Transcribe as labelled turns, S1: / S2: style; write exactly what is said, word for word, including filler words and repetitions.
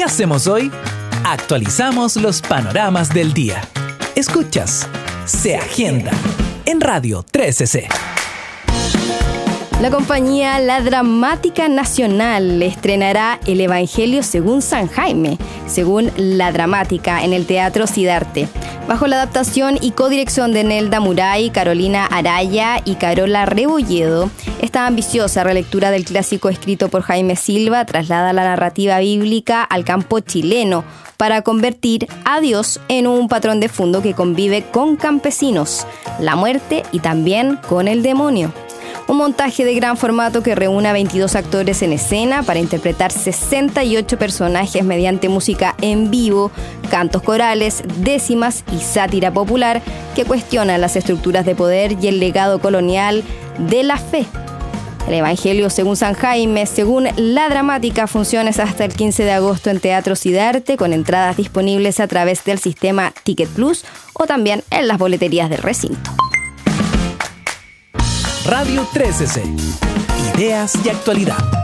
S1: ¿Qué hacemos hoy? Actualizamos los panoramas del día. Escuchas Se Agenda en Radio trece C.
S2: La compañía La Dramática Nacional estrenará El Evangelio según San Jaime, según La Dramática, en el Teatro Siddhartha. Bajo la adaptación y codirección de Nelda Muray, Carolina Araya y Carola Rebolledo, esta ambiciosa relectura del clásico escrito por Jaime Silva traslada la narrativa bíblica al campo chileno para convertir a Dios en un patrón de fondo que convive con campesinos, la muerte y también con el demonio. Un montaje de gran formato que reúne a veintidós actores en escena para interpretar sesenta y ocho personajes mediante música en vivo, cantos corales, décimas y sátira popular que cuestiona las estructuras de poder y el legado colonial de la fe. El Evangelio según San Jaime, según La Dramática, funciones hasta el quince de agosto en Teatro Siddhartha, con entradas disponibles a través del sistema Ticket Plus o también en las boleterías del recinto.
S1: Radio trece C. Ideas y actualidad.